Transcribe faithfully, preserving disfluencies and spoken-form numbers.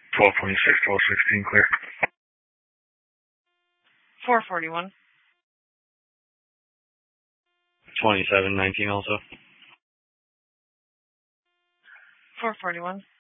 twelve twenty-six, twelve sixteen, clear. four forty-one. twenty-seven nineteen also. four forty-one.